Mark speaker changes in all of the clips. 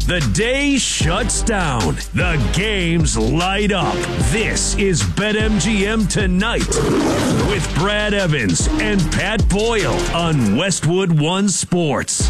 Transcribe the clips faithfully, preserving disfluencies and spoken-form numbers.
Speaker 1: The day shuts down. The games light up. This is BetMGM Tonight with Brad Evans and Pat Boyle on Westwood One Sports.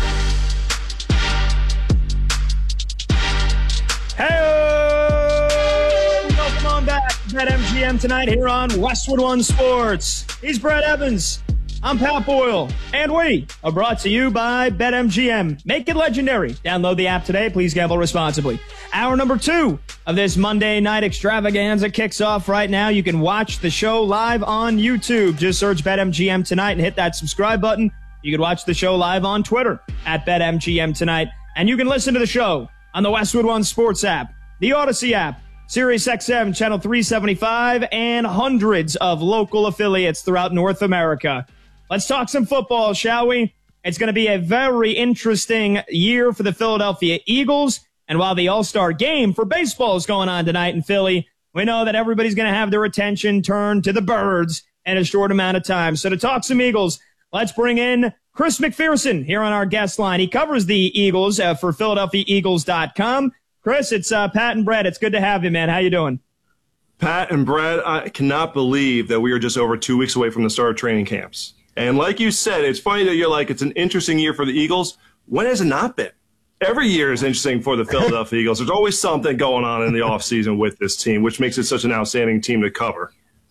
Speaker 2: Hey, welcome on back to BetMGM Tonight here on Westwood One Sports. He's Brad Evans. I'm Pat Boyle, and we are brought to you by BetMGM. Make it legendary. Download the app today. Please gamble responsibly. Hour number two of this Monday night extravaganza kicks off right now. You can watch the show live on YouTube. Just search BetMGM Tonight and hit that subscribe button. You can watch the show live on Twitter at BetMGM Tonight. And you can listen to the show on the Westwood One Sports app, the Odyssey app, Sirius X M, Channel three seventy-five, and hundreds of local affiliates throughout North America. Let's talk some football, shall we? It's going to be a very interesting year for the Philadelphia Eagles. And while the All-Star game for baseball is going on tonight in Philly, we know that everybody's going to have their attention turned to the Birds in a short amount of time. So to talk some Eagles, let's bring in Chris McPherson here on our guest line. He covers the Eagles uh, for Philadelphia Eagles dot com. Chris, it's uh, Pat and Brad. It's good to have you, man. How you doing?
Speaker 3: Pat and Brad, I cannot believe that we are just over two weeks away from the start of training camps. And like you said, it's funny that you're like, it's an interesting year for the Eagles. When has it not been? Every year is interesting for the Philadelphia Eagles. There's always something going on in the offseason with this team, which makes it such an outstanding team to cover.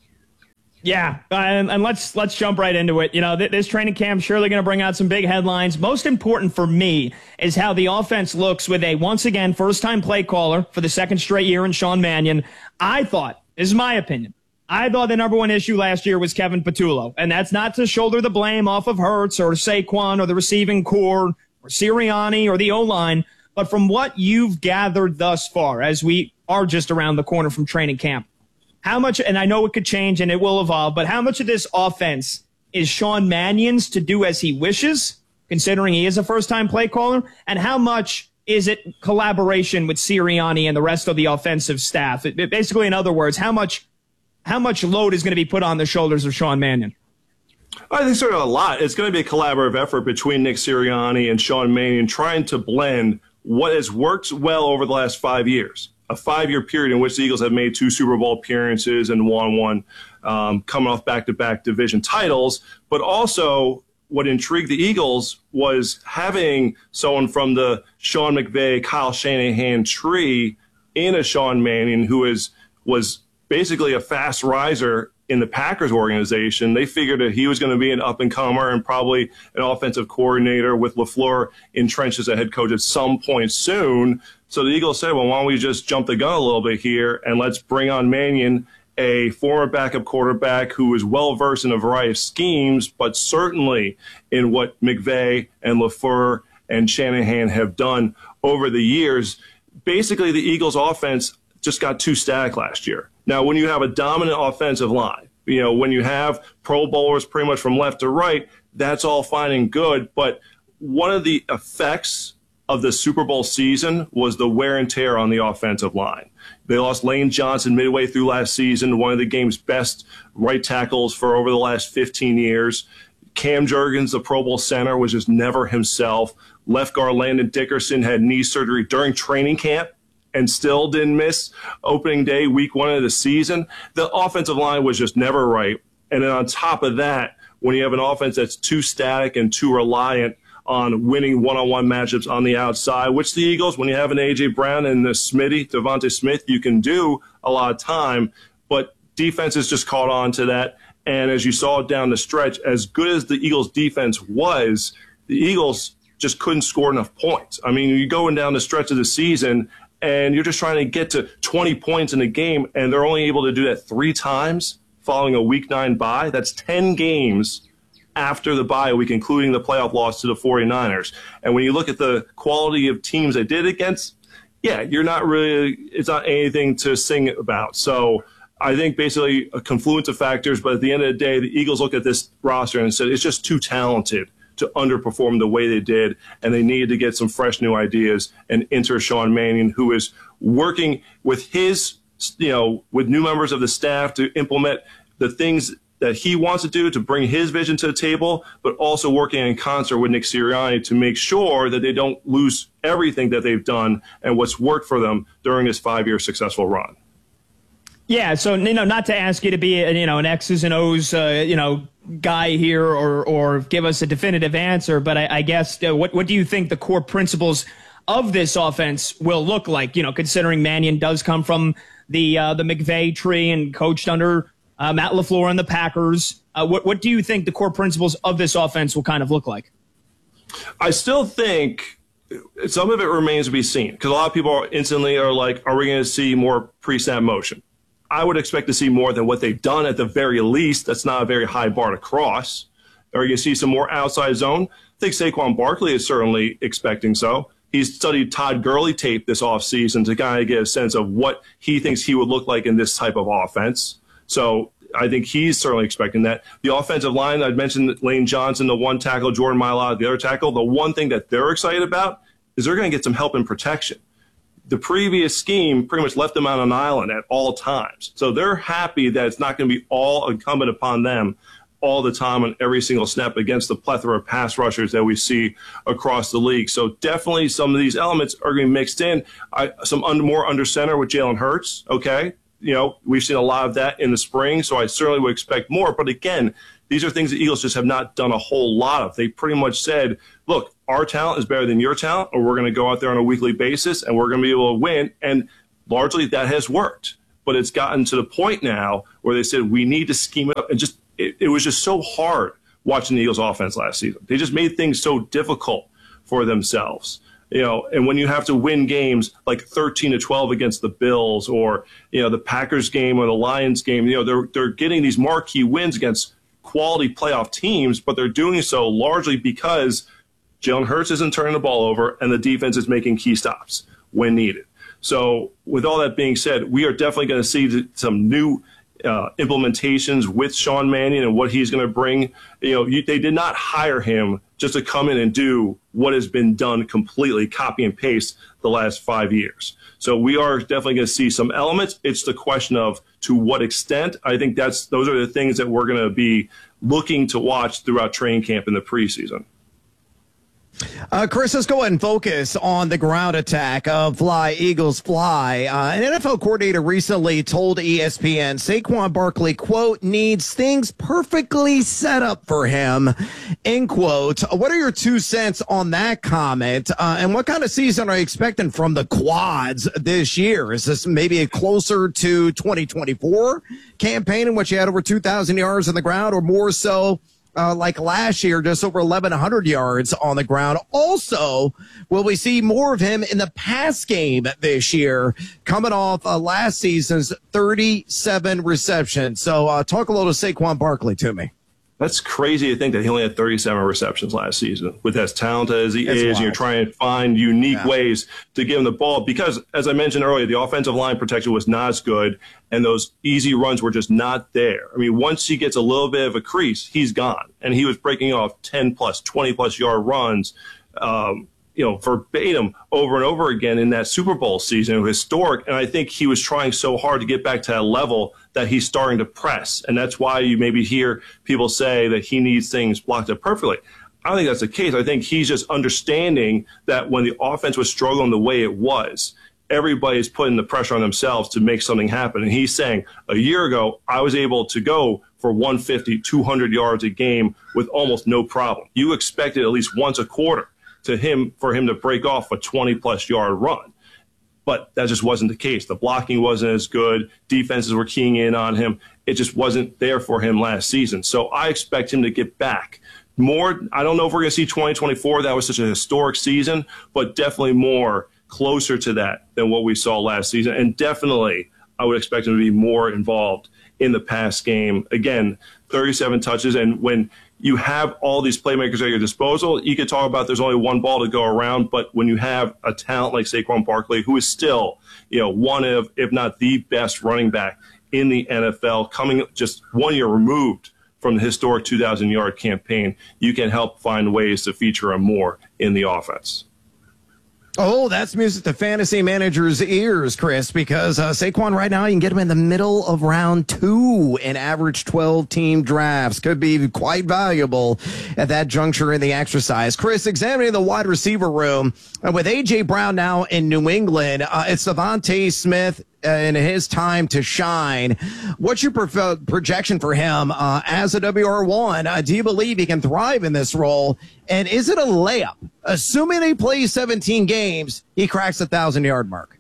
Speaker 2: Yeah, and, and let's let's jump right into it. You know, th- this training camp is surely going to bring out some big headlines. Most important for me is how the offense looks with a, once again, first-time play caller for the second straight year in Sean Mannion. I thought, this is my opinion, I thought the number one issue last year was Kevin Patullo, and that's not to shoulder the blame off of Hurts or Saquon or the receiving core or Sirianni or the O-line, but from what you've gathered thus far, as we are just around the corner from training camp, how much, and I know it could change and it will evolve, but how much of this offense is Sean Mannion's to do as he wishes, considering he is a first-time play caller, and how much is it collaboration with Sirianni and the rest of the offensive staff? It, it, basically, in other words, how much How much load is going to be put on the shoulders of Sean Mannion?
Speaker 3: I think sort of a lot. It's going to be a collaborative effort between Nick Sirianni and Sean Mannion trying to blend what has worked well over the last five years, a five-year period in which the Eagles have made two Super Bowl appearances and won one, um, coming off back-to-back division titles. But also what intrigued the Eagles was having someone from the Sean McVay, Kyle Shanahan tree in a Sean Mannion who is was – basically a fast riser in the Packers organization. They figured that he was going to be an up-and-comer and probably an offensive coordinator with LaFleur entrenched as a head coach at some point soon. So the Eagles said, well, why don't we just jump the gun a little bit here and let's bring on Mannion, a former backup quarterback who is well-versed in a variety of schemes, but certainly in what McVay and LaFleur and Shanahan have done over the years. Basically, the Eagles' offense just got too static last year. Now, when you have a dominant offensive line, you know, when you have Pro Bowlers pretty much from left to right, that's all fine and good. But one of the effects of the Super Bowl season was the wear and tear on the offensive line. They lost Lane Johnson midway through last season, one of the game's best right tackles for over the last fifteen years. Cam Jurgens, the Pro Bowl center, was just never himself. Left guard Landon Dickerson had knee surgery during training camp and still didn't miss opening day, week one of the season. The offensive line was just never right. And then on top of that, when you have an offense that's too static and too reliant on winning one-on-one matchups on the outside, which the Eagles, when you have an A J. Brown and the Smitty, Devontae Smith, you can do a lot of time. But defenses just caught on to that. And as you saw down the stretch, as good as the Eagles' defense was, the Eagles just couldn't score enough points. I mean, you're going down the stretch of the season, and you're just trying to get to twenty points in a game, and they're only able to do that three times following a week nine bye. That's ten games after the bye week, including the playoff loss to the 49ers. And when you look at the quality of teams they did against, yeah, you're not really – it's not anything to sing about. So I think basically a confluence of factors, but at the end of the day, the Eagles looked at this roster and said it's just too talented to underperform the way they did, and they needed to get some fresh new ideas and enter Sean Mannion, who is working with his, you know, with new members of the staff to implement the things that he wants to do to bring his vision to the table, but also working in concert with Nick Sirianni to make sure that they don't lose everything that they've done and what's worked for them during this five-year successful run.
Speaker 2: Yeah, so, you know, not to ask you to be, you know, an X's and O's, uh, you know, guy here or or give us a definitive answer, but I, I guess uh, what what do you think the core principles of this offense will look like? You know, considering Mannion does come from the uh, the McVay tree and coached under uh, Matt LaFleur and the Packers. Uh, what what do you think the core principles of this offense will kind of look like?
Speaker 3: I still think some of it remains to be seen because a lot of people are instantly are like, are we going to see more pre-snap motion? I would expect to see more than what they've done at the very least. That's not a very high bar to cross. Are you going to see some more outside zone? I think Saquon Barkley is certainly expecting so. He's studied Todd Gurley tape this offseason to kind of get a sense of what he thinks he would look like in this type of offense. So I think he's certainly expecting that. The offensive line, I'd mentioned Lane Johnson, the one tackle, Jordan Mailata, the other tackle. The one thing that they're excited about is they're going to get some help in protection. The previous scheme pretty much left them on an island at all times. So they're happy that it's not going to be all incumbent upon them all the time on every single snap against the plethora of pass rushers that we see across the league. So definitely some of these elements are going to be mixed in. I, some under, more under center with Jalen Hurts, okay? You know, we've seen a lot of that in the spring, so I certainly would expect more. But again, these are things the Eagles just have not done a whole lot of. They pretty much said, look, our talent is better than your talent, or we're going to go out there on a weekly basis, and we're going to be able to win. And largely that has worked. But it's gotten to the point now where they said we need to scheme it up. And just it, it was just so hard watching the Eagles offense last season. They just made things so difficult for themselves. You know, and when you have to win games like thirteen to twelve against the Bills or, you know, the Packers game or the Lions game, you know, they're they're getting these marquee wins against quality playoff teams, but they're doing so largely because Jalen Hurts isn't turning the ball over and the defense is making key stops when needed. So with all that being said, we are definitely going to see some new uh, implementations with Sean Mannion and what he's going to bring. You know, you, they did not hire him just to come in and do what has been done completely, copy and paste the last five years. So we are definitely going to see some elements. It's the question of to what extent. I think that's those are the things that we're going to be looking to watch throughout training camp in the preseason.
Speaker 4: Uh, Chris, let's go ahead and focus on the ground attack of Fly, Eagles Fly. Uh, an N F L coordinator recently told E S P N Saquon Barkley, quote, needs things perfectly set up for him, end quote. What are your two cents on that comment? Uh, and what kind of season are you expecting from the quads this year? Is this maybe a closer to twenty twenty-four campaign in which you had over two thousand yards on the ground, or more so Uh, like last year, just over eleven hundred yards on the ground? Also, will we see more of him in the pass game this year, coming off uh, last season's thirty-seven receptions? So uh, talk a little Saquon Barkley to me.
Speaker 3: That's crazy to think that he only had thirty-seven receptions last season. With as talented as he That's is, wild. And you're trying to find unique yeah. ways to give him the ball because, as I mentioned earlier, the offensive line protection was not as good, and those easy runs were just not there. I mean, once he gets a little bit of a crease, he's gone. And he was breaking off ten-plus, twenty-plus yard runs, um, you know, verbatim over and over again in that Super Bowl season, historic. And I think he was trying so hard to get back to that level that he's starting to press. And that's why you maybe hear people say that he needs things blocked up perfectly. I don't think that's the case. I think he's just understanding that when the offense was struggling the way it was, everybody's putting the pressure on themselves to make something happen. And he's saying, a year ago, I was able to go for one fifty, two hundred yards a game with almost no problem. You expected at least once a quarter to him for him to break off a twenty-plus yard run. But that just wasn't the case. The blocking wasn't as good. Defenses were keying in on him. It just wasn't there for him last season. So I expect him to get back more. I don't know if we're going to see twenty twenty-four. That was such a historic season, but definitely more closer to that than what we saw last season. And definitely I would expect him to be more involved in the pass game. Again, thirty-seven touches. And when you have all these playmakers at your disposal, you could talk about there's only one ball to go around, but when you have a talent like Saquon Barkley, who is still, you know, one of, if not the best running back in the N F L, coming just one year removed from the historic two thousand yard campaign, you can help find ways to feature him more in the offense.
Speaker 4: Oh, that's music to fantasy managers' ears, Chris, because uh, Saquon right now, you can get him in the middle of round two in average twelve-team drafts. Could be quite valuable at that juncture in the exercise. Chris, examining the wide receiver room, uh, with A J. Brown now in New England, uh, it's Devontae Smith in his time to shine. What's your pro- projection for him uh, as a W R one? Uh, do you believe he can thrive in this role? And is it a layup? Assuming he plays seventeen games, he cracks the thousand-yard mark.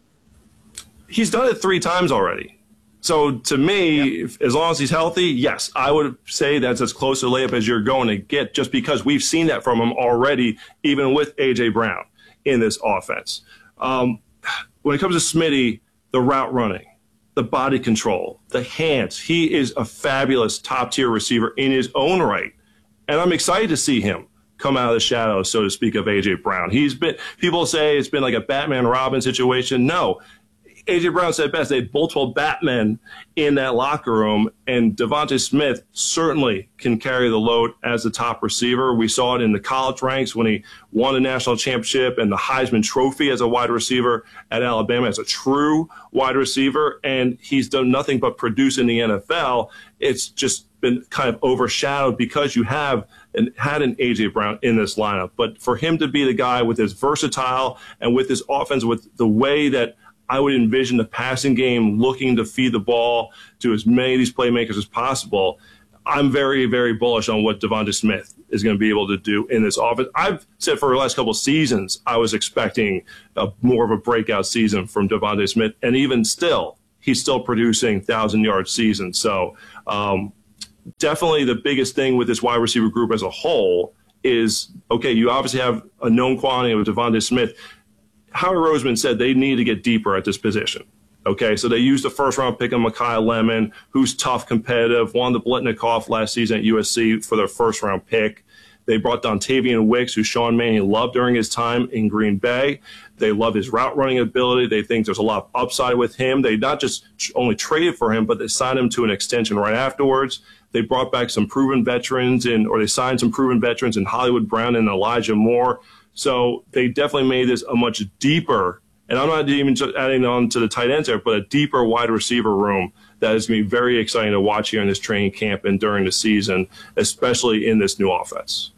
Speaker 3: He's done it three times already. So to me, yep. if, as long as he's healthy, yes, I would say that's as close to a layup as you're going to get, just because we've seen that from him already, even with A J. Brown in this offense. Um, when it comes to Smitty, the route running, the body control, the hands. He is a fabulous top-tier receiver in his own right. And I'm excited to see him come out of the shadows, so to speak, of A J. Brown. He's been, people say it's been like a Batman Robin situation. No. A J. Brown said best, they had multiple Batmen in that locker room, and Devontae Smith certainly can carry the load as the top receiver. We saw it in the college ranks when he won the national championship and the Heisman Trophy as a wide receiver at Alabama as a true wide receiver, and he's done nothing but produce in the N F L. It's just been kind of overshadowed because you have and had an A J. Brown in this lineup. But for him to be the guy with his versatile and with his offense, with the way that I would envision the passing game looking to feed the ball to as many of these playmakers as possible, I'm very, very bullish on what Devontae Smith is going to be able to do in this offense. I've said for the last couple of seasons I was expecting a, more of a breakout season from Devontae Smith, and even still, he's still producing thousand-yard seasons. So um, definitely the biggest thing with this wide receiver group as a whole is, okay, you obviously have a known quantity with Devontae Smith. Howie Roseman said they need to get deeper at this position. Okay, so they used the first-round pick of Mekhi Lemon, who's tough, competitive, won the Blitnikoff last season at U S C for their first-round pick. They brought Dontavian Wicks, who Sean Mannion loved during his time in Green Bay. They love his route-running ability. They think there's a lot of upside with him. They not just only traded for him, but they signed him to an extension right afterwards. They brought back some proven veterans, in, or they signed some proven veterans in Hollywood Brown and Elijah Moore. So they definitely made this a much deeper, and I'm not even just adding on to the tight ends there, but a deeper wide receiver room that is going to be very exciting to watch here in this training camp and during the season, especially in this new offense.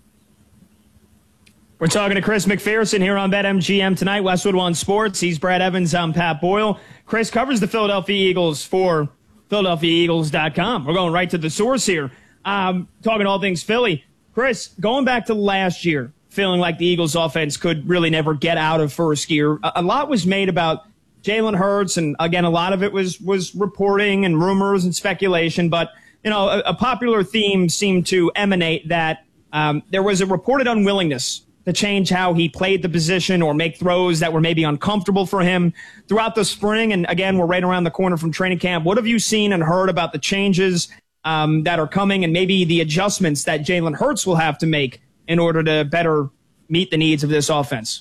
Speaker 2: We're talking to Chris McPherson here on BetMGM tonight, Westwood One Sports. He's Brad Evans. I'm Pat Boyle. Chris covers the Philadelphia Eagles for Philadelphia Eagles dot com. We're going right to the source here. Um, talking all things Philly. Chris, going back to last year, feeling like the Eagles offense could really never get out of first gear. A, a lot was made about Jalen Hurts, and again, a lot of it was was reporting and rumors and speculation. But, you know, a, a popular theme seemed to emanate that um, there was a reported unwillingness to change how he played the position or make throws that were maybe uncomfortable for him throughout the spring. And again, we're right around the corner from training camp. What have you seen and heard about the changes um, that are coming and maybe the adjustments that Jalen Hurts will have to make in order to better meet the needs of this offense?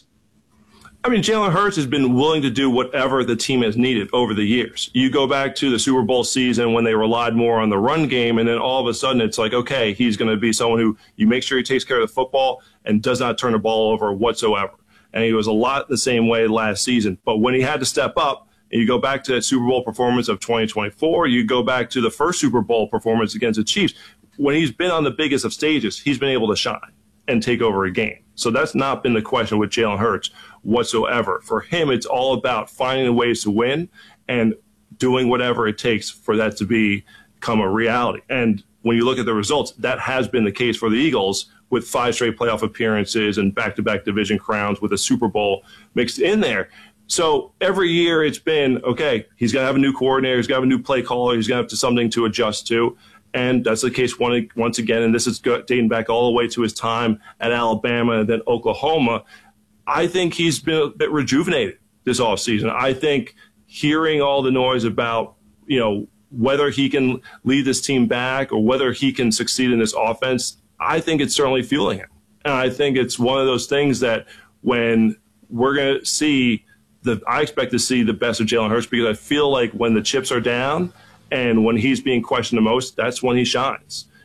Speaker 3: I mean, Jalen Hurts has been willing to do whatever the team has needed over the years. You go back to the Super Bowl season when they relied more on the run game, and then all of a sudden it's like, okay, he's going to be someone who you make sure he takes care of the football and does not turn the ball over whatsoever. And he was a lot the same way last season. But when he had to step up, and you go back to that Super Bowl performance of twenty twenty-four, you go back to the first Super Bowl performance against the Chiefs, when he's been on the biggest of stages, he's been able to shine and take over a game. So that's not been the question with Jalen Hurts whatsoever. For him, it's all about finding ways to win and doing whatever it takes for that to be, become a reality. And when you look at the results, that has been the case for the Eagles with five straight playoff appearances and back-to-back division crowns with a Super Bowl mixed in there. So every year it's been, okay, he's got to have a new coordinator, he's got to have a new play caller, he's got to have something to adjust to. And that's the case one, once again, and this is dating back all the way to his time at Alabama and then Oklahoma. I think he's been a bit rejuvenated this offseason. I think hearing all the noise about, you know, whether he can lead this team back or whether he can succeed in this offense, I think it's certainly fueling him. And I think it's one of those things that when we're going to see the, I expect to see the best of Jalen Hurts, because I feel like when the chips are down and when he's being questioned the most, that's when he shines.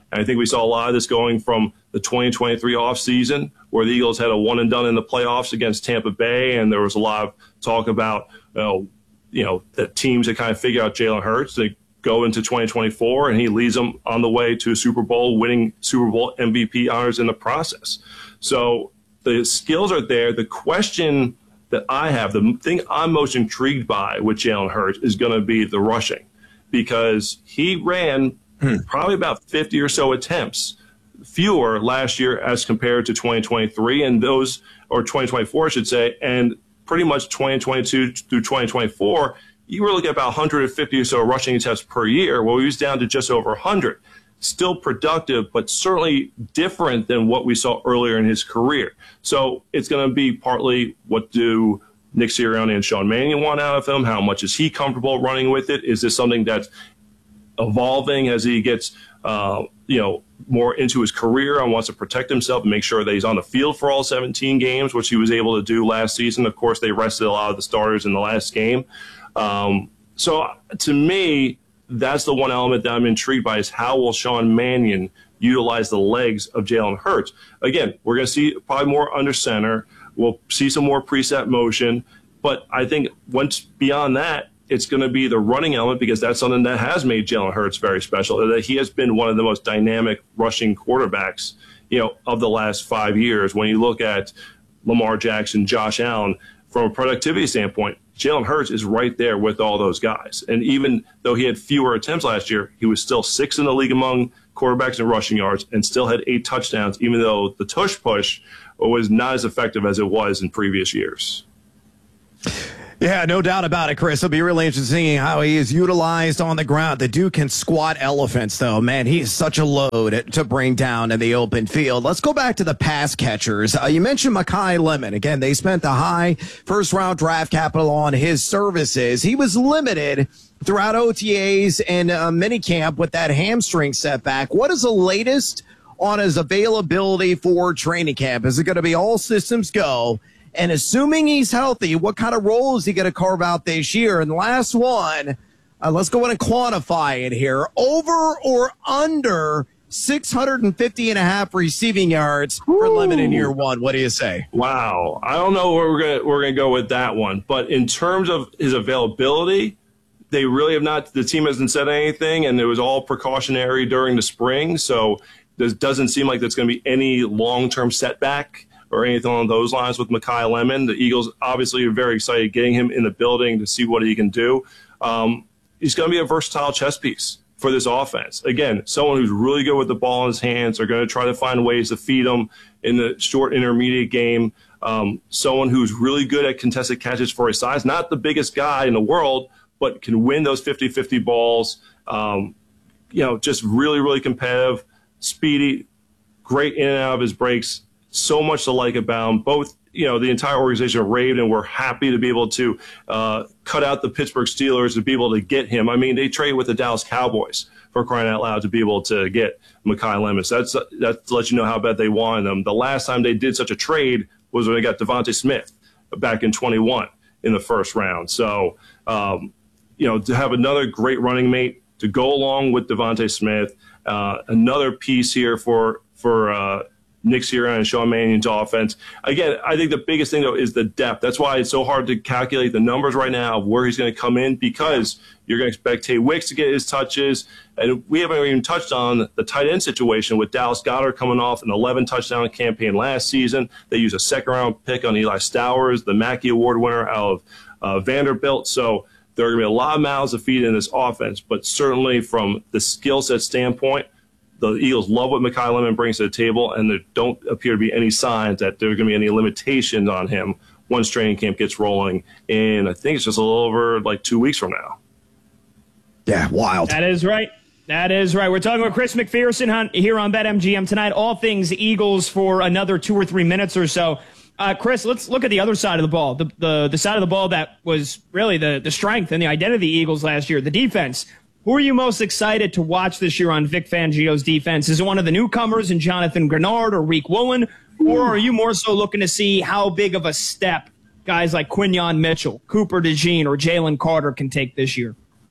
Speaker 3: And I think we saw a lot of this going from the twenty twenty-three offseason, where the Eagles had a one and done in the playoffs against Tampa Bay, and there was a lot of talk about, you know, you know that teams had kind of figured out Jalen Hurts. They go into twenty twenty-four, and he leads them on the way to a Super Bowl, winning Super Bowl M V P honors in the process. So the skills are there. The question that I have, the thing I'm most intrigued by with Jalen Hurts is going to be the rushing, because he ran hmm. probably about fifty or so attempts fewer last year as compared to twenty twenty-three, and those, or twenty twenty-four, I should say, and pretty much twenty twenty-two through twenty twenty-four, you were looking at about one hundred fifty or so rushing attempts per year. Well, he was down to just over one hundred. Still productive, but certainly different than what we saw earlier in his career. So it's going to be partly, what do Nick Sirianni and Sean Mannion want out of him? How much is he comfortable running with it? Is this something that's evolving as he gets, uh, you know, more into his career and wants to protect himself and make sure that he's on the field for all seventeen games, which he was able to do last season? Of course, they rested a lot of the starters in the last game. Um, so to me, that's the one element that I'm intrigued by, is how will Sean Mannion utilize the legs of Jalen Hurts? Again, we're going to see probably more under center. We'll see some more preset motion. But I think once beyond that, it's going to be the running element, because that's something that has made Jalen Hurts very special, that he has been one of the most dynamic rushing quarterbacks, you know, of the last five years. When you look at Lamar Jackson, Josh Allen, from a productivity standpoint, Jalen Hurts is right there with all those guys. And even though he had fewer attempts last year, he was still sixth in the league among quarterbacks in rushing yards and still had eight touchdowns, even though the tush push was not as effective as it was in previous years.
Speaker 4: Yeah, no doubt about it, Chris. It'll be really interesting how he is utilized on the ground. The dude can squat elephants, though. Man, he's such a load to bring down in the open field. Let's go back to the pass catchers. Uh, you mentioned Makai Lemon. Again, they spent the high first-round draft capital on his services. He was limited throughout O T As and uh, minicamp with that hamstring setback. What is the latest on his availability for training camp? Is it going to be all systems go? And assuming he's healthy, what kind of role is he going to carve out this year? And the last one, uh, let's go in and quantify it here. Over or under six hundred fifty and a half receiving yards for Ooh. Lemon in year one. What do you say?
Speaker 3: Wow. I don't know where we're going to we're going to go with that one. But in terms of his availability, they really have not, the team hasn't said anything, and it was all precautionary during the spring. So there doesn't seem like there's going to be any long-term setback or anything along those lines with Makai Lemon. The Eagles obviously are very excited getting him in the building to see what he can do. Um, he's going to be a versatile chess piece for this offense. Again, someone who's really good with the ball in his hands. They're going to try to find ways to feed him in the short intermediate game. Um, someone who's really good at contested catches for his size. Not the biggest guy in the world, but can win those fifty-fifty balls. Um, you know, just really, really competitive, speedy, great in and out of his breaks. So much to like about him. Both, you know, the entire organization raved and were happy to be able to uh, cut out the Pittsburgh Steelers to be able to get him. I mean, they traded with the Dallas Cowboys, for crying out loud, to be able to get Makai Lemon. So that's, that's to let you know how bad they wanted him. The last time they did such a trade was when they got Devontae Smith back in twenty-one in the first round. So, um, you know, to have another great running mate to go along with Devontae Smith, uh, another piece here for, for, uh, Nick Sirianni and Sean Mannion's offense. Again, I think the biggest thing, though, is the depth. That's why it's so hard to calculate the numbers right now of where he's going to come in, because you're going to expect Tay Wicks to get his touches. And we haven't even touched on the tight end situation with Dallas Goedert coming off an eleven touchdown campaign last season. They used a second-round pick on Eli Stowers, the Mackey Award winner out of uh, Vanderbilt. So there are going to be a lot of mouths to feed in this offense. But certainly from the skill set standpoint, the Eagles love what Makai Lemon brings to the table, and there don't appear to be any signs that there are going to be any limitations on him once training camp gets rolling. And I think it's just a little over like two weeks from now.
Speaker 4: Yeah, wild.
Speaker 2: That is right. That is right. We're talking with Chris McPherson on, here on BetMGM tonight. All things Eagles for another two or three minutes or so. Uh, Chris, let's look at the other side of the ball, the, the the side of the ball that was really the, the strength and the identity of the Eagles last year, the defense. Who are you most excited to watch this year on Vic Fangio's defense? Is it one of the newcomers in Jonathan Grenard or Riq Woolen? Or are you more so looking to see how big of a step guys like Quinyon Mitchell, Cooper DeJean, or Jalen Carter can take this year?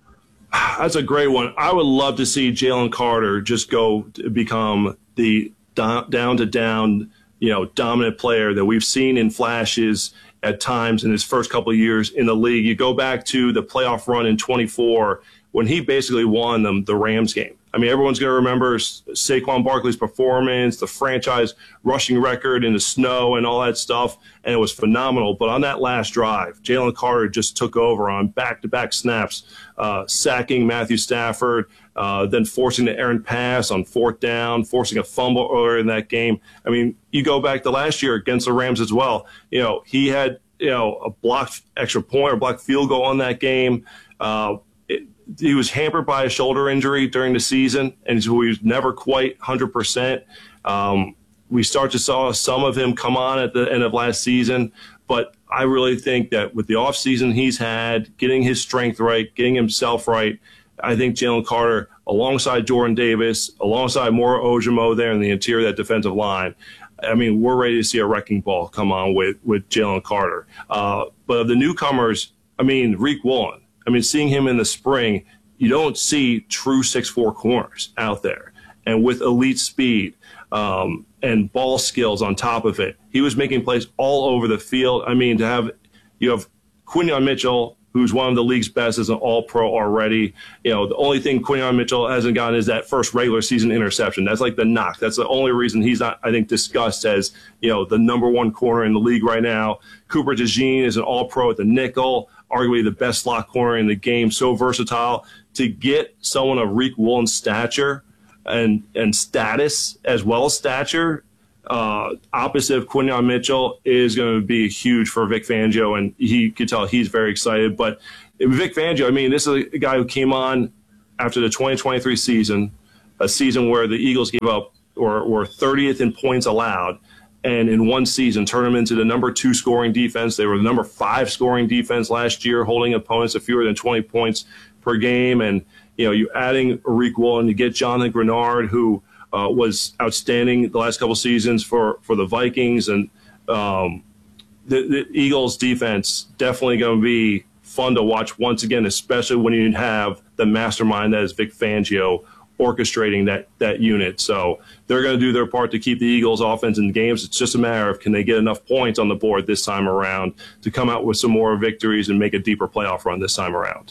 Speaker 3: That's a great one. I would love to see Jalen Carter just go to become the down to down, you know, dominant player that we've seen in flashes at times in his first couple of years in the league. You go back to the playoff run in twenty-four when he basically won them the Rams game. I mean, everyone's going to remember Saquon Barkley's performance, the franchise rushing record in the snow and all that stuff, and it was phenomenal. But on that last drive, Jalen Carter just took over on back-to-back snaps, uh, sacking Matthew Stafford, uh, then forcing the errant pass on fourth down, forcing a fumble earlier in that game. I mean, you go back to last year against the Rams as well. You know, he had, you know, a blocked extra point or blocked field goal on that game. Uh, it, he was hampered by a shoulder injury during the season, and so he was never quite one hundred percent. Um, we start to saw some of him come on at the end of last season, but I really think that with the offseason he's had, getting his strength right, getting himself right, I think Jalen Carter, alongside Jordan Davis, alongside Moro Ojomo there in the interior of that defensive line, I mean, we're ready to see a wrecking ball come on with, with Jalen Carter. Uh, but of the newcomers, I mean, Riq Woolen, I mean, seeing him in the spring, you don't see true six four corners out there. And with elite speed um, and ball skills on top of it, he was making plays all over the field. I mean, to have you have Quinyon Mitchell, who's one of the league's best as an all-pro already. You know, the only thing Quinyon Mitchell hasn't gotten is that first regular season interception. That's like the knock. That's the only reason he's not, I think, discussed as, you know, the number one corner in the league right now. Cooper DeJean is an all-pro at the nickel, arguably the best slot corner in the game, so versatile. To get someone of Riq Woolen's stature and, and status as well as stature, Uh, opposite of Quinyon Mitchell is going to be huge for Vic Fangio, and he could tell he's very excited. But Vic Fangio, I mean, this is a guy who came on after the twenty twenty-three season, a season where the Eagles gave up or were thirtieth in points allowed, and in one season turned them into the number two scoring defense. They were the number five scoring defense last year, holding opponents to fewer than twenty points per game. And, you know, you're adding Riq Woolen to get Jonathan Grenard, who Uh, was outstanding the last couple seasons for, for the Vikings, and um, the, the Eagles defense definitely going to be fun to watch once again, especially when you have the mastermind that is Vic Fangio orchestrating that, that unit. So they're going to do their part to keep the Eagles offense in games. It's just a matter of can they get enough points on the board this time around to come out with some more victories and make a deeper playoff run this time around.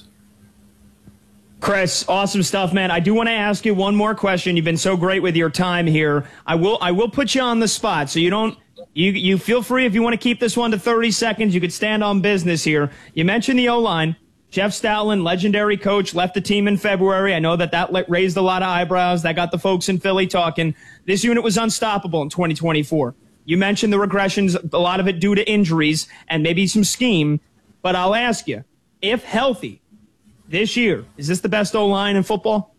Speaker 2: Chris, awesome stuff, man. I do want to ask you one more question. You've been so great with your time here. I will I will put you on the spot, so you don't you you feel free if you want to keep this one to thirty seconds. You could stand on business here. You mentioned the O-line. Jeff Stoutland, legendary coach, left the team in February. I know that that raised a lot of eyebrows. That got the folks in Philly talking. This unit was unstoppable in twenty twenty-four. You mentioned the regressions, a lot of it due to injuries and maybe some scheme. But I'll ask you, if healthy, this year, is this the best O-line in football?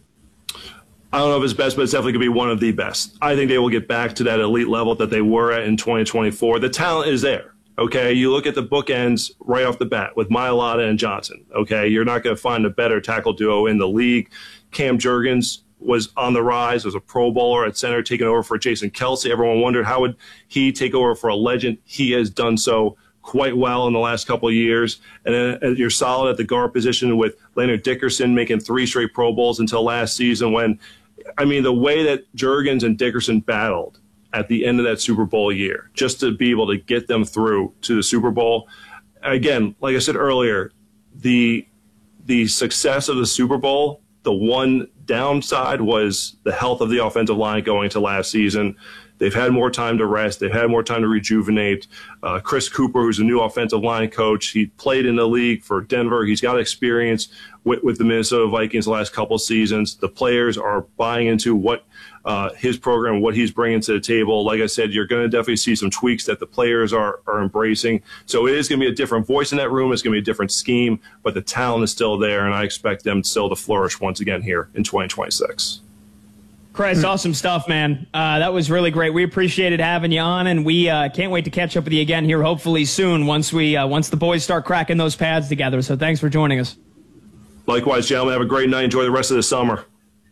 Speaker 3: I don't know if it's best, but it's definitely going to be one of the best. I think they will get back to that elite level that they were at in twenty twenty-four. The talent is there, okay? You look at the bookends right off the bat with Mailata and Johnson, okay? You're not going to find a better tackle duo in the league. Cam Jurgens was on the rise, was a Pro Bowler at center, taking over for Jason Kelce. Everyone wondered how would he take over for a legend. He has done so quite well in the last couple of years. And then you're solid at the guard position with Leonard Dickerson making three straight Pro Bowls until last season when, I mean, the way that Jurgens and Dickerson battled at the end of that Super Bowl year, just to be able to get them through to the Super Bowl. Again, like I said earlier, the the success of the Super Bowl, the one downside was the health of the offensive line going into last season. They've had more time to rest. They've had more time to rejuvenate. Uh, Chris Cooper, who's a new offensive line coach, he played in the league for Denver. He's got experience with, with the Minnesota Vikings the last couple seasons. The players are buying into what uh, his program, what he's bringing to the table. Like I said, you're going to definitely see some tweaks that the players are, are embracing. So it is going to be a different voice in that room. It's going to be a different scheme, but the talent is still there, and I expect them still to flourish once again here in twenty twenty-six.
Speaker 2: Chris, awesome stuff, man. Uh, that was really great. We appreciated having you on, and we uh, can't wait to catch up with you again here hopefully soon once we uh, once the boys start cracking those pads together. So thanks for joining us.
Speaker 3: Likewise, gentlemen. Have a great night. Enjoy the rest of the summer.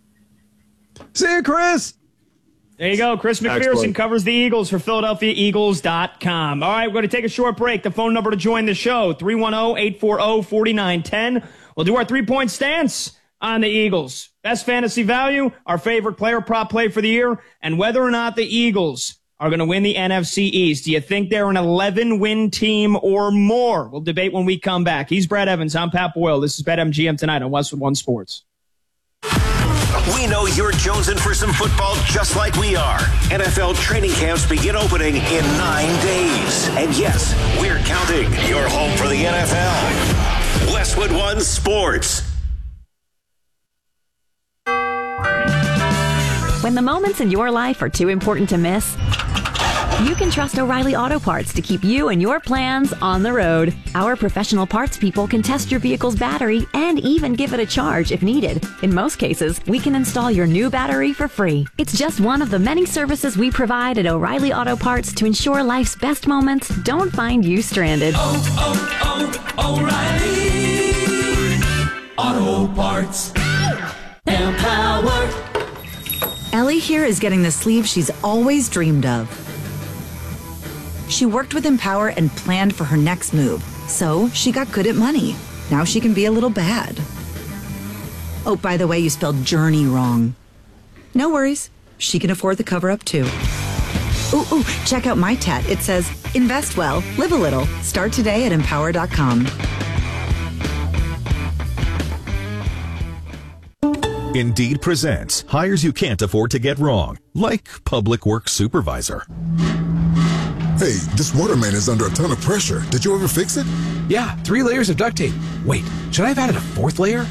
Speaker 4: See you, Chris.
Speaker 2: There you go. Chris McPherson
Speaker 3: Excellent.
Speaker 2: covers the Eagles for Philadelphia Eagles dot com. All right, we're going to take a short break. The phone number to join the show, three one zero, eight four zero, four nine one zero. We'll do our three-point stance on the Eagles. Best fantasy value, our favorite player prop play for the year, and whether or not the Eagles are going to win the N F C East. Do you think they're an eleven-win team or more? We'll debate when we come back. He's Brad Evans. I'm Pat Boyle. This is BetMGM tonight on Westwood One Sports.
Speaker 5: We know you're jonesing for some football just like we are. N F L training camps begin opening in nine days. And yes, we're counting. You're home for the N F L. Westwood One Sports.
Speaker 6: When the moments in your life are too important to miss, you can trust O'Reilly Auto Parts to keep you and your plans on the road. Our professional parts people can test your vehicle's battery and even give it a charge if needed. In most cases, we can install your new battery for free. It's just one of the many services we provide at O'Reilly Auto Parts to ensure life's best moments don't find you stranded.
Speaker 7: Oh, oh, oh, O'Reilly Auto Parts. Empower.
Speaker 8: Ellie here is getting the sleeve she's always dreamed of. She worked with Empower and planned for her next move, so she got good at money. Now she can be a little bad. Oh, by the way, you spelled journey wrong. No worries, she can afford the cover-up too. Ooh, ooh, check out my tat. It says, invest well, live a little. Start today at empower dot com.
Speaker 9: Indeed presents hires you can't afford to get wrong, like public works supervisor.
Speaker 10: Hey, this water main is under a ton of pressure. Did you ever fix it?
Speaker 11: Yeah, three layers of duct tape. Wait, should I have added a fourth layer?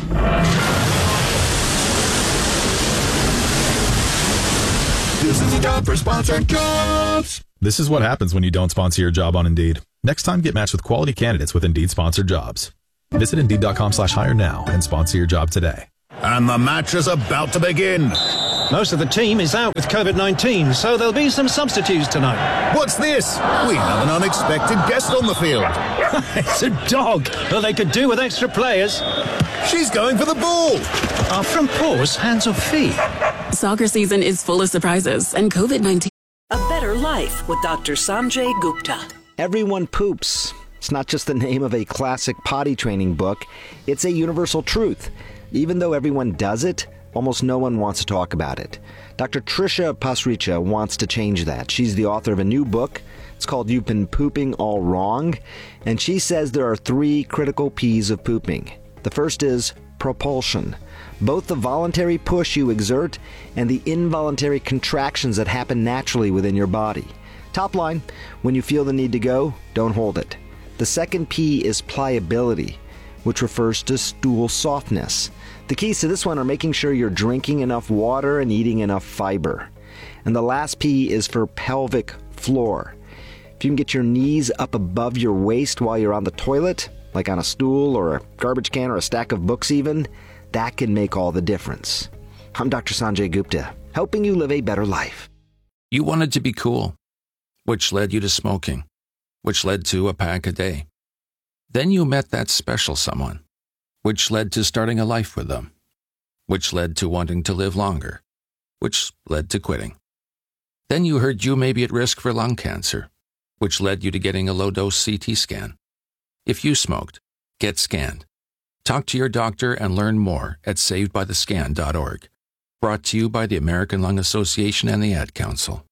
Speaker 10: This is a job for sponsored jobs.
Speaker 9: This is what happens when you don't sponsor your job on Indeed. Next time, get matched with quality candidates with Indeed sponsored jobs. Visit Indeed dot com slash hire now and sponsor your job today.
Speaker 12: And the match is about to begin.
Speaker 13: Most of the team is out with covid nineteen, so there'll be some substitutes tonight.
Speaker 12: What's this? We have an unexpected guest on the field.
Speaker 13: It's a dog, but they could do with extra players.
Speaker 12: She's going for the ball.
Speaker 13: Our front paws, hands or feet.
Speaker 14: Soccer season is full of surprises, and covid nineteen.
Speaker 15: A better life with Doctor Sanjay Gupta.
Speaker 16: Everyone poops. It's not just the name of a classic potty training book. It's a universal truth. Even though everyone does it, almost no one wants to talk about it. Doctor Trisha Pasricha wants to change that. She's the author of a new book. It's called You've Been Pooping All Wrong. And she says there are three critical P's of pooping. The first is propulsion. Both the voluntary push you exert and the involuntary contractions that happen naturally within your body. Top line, when you feel the need to go, don't hold it. The second P is pliability, which refers to stool softness. The keys to this one are making sure you're drinking enough water and eating enough fiber. And the last P is for pelvic floor. If you can get your knees up above your waist while you're on the toilet, like on a stool or a garbage can or a stack of books even, that can make all the difference. I'm Doctor Sanjay Gupta, helping you live a better life.
Speaker 17: You wanted to be cool, which led you to smoking, which led to a pack a day. Then you met that special someone, which led to starting a life with them, which led to wanting to live longer, which led to quitting. Then you heard you may be at risk for lung cancer, which led you to getting a low-dose C T scan. If you smoked, get scanned. Talk to your doctor and learn more at saved by the scan dot org. Brought to you by the American Lung Association and the Ad Council.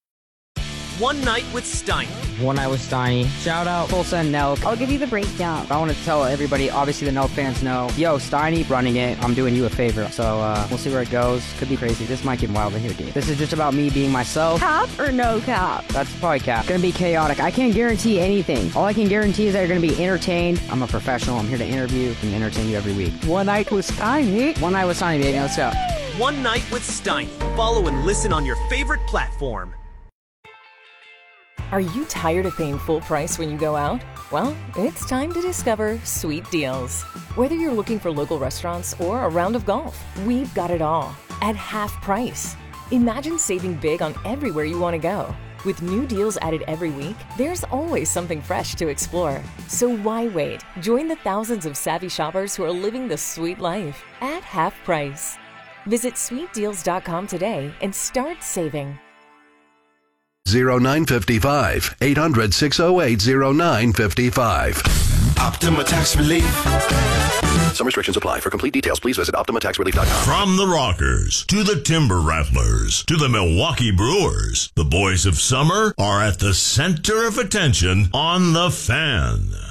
Speaker 18: One Night with Steiny.
Speaker 19: One Night with Steiny. Shout out Full Send Nelk.
Speaker 20: I'll give you the breakdown.
Speaker 19: I want to tell everybody, obviously the Nelk fans know, yo, Steiny running it. I'm doing you a favor. So uh, we'll see where it goes. Could be crazy. This might get wild in here, dude. This is just about me being myself.
Speaker 20: Cap or no cap?
Speaker 19: That's probably cap. Gonna be chaotic. I can't guarantee anything. All I can guarantee is that you're gonna be entertained. I'm a professional. I'm here to interview and entertain you every week.
Speaker 20: One Night with Steiny.
Speaker 19: One Night with Steiny, baby. Let's go.
Speaker 18: One Night with Steiny. Follow and listen on your favorite platform.
Speaker 21: Are you tired of paying full price when you go out? Well, it's time to discover Sweet Deals. Whether you're looking for local restaurants or a round of golf, we've got it all at half price. Imagine saving big on everywhere you want to go. With new deals added every week, there's always something fresh to explore. So why wait? Join the thousands of savvy shoppers who are living the sweet life at half price. Visit sweet deals dot com today and start saving.
Speaker 22: oh nine five five, eight hundred, six oh eight, oh nine five five.
Speaker 1: Optima Tax Relief.
Speaker 22: Some restrictions apply. For complete details, please visit Optima Tax Relief dot com.
Speaker 23: From the Rockers to the Timber Rattlers to the Milwaukee Brewers, the boys of summer are at the center of attention on The Fan.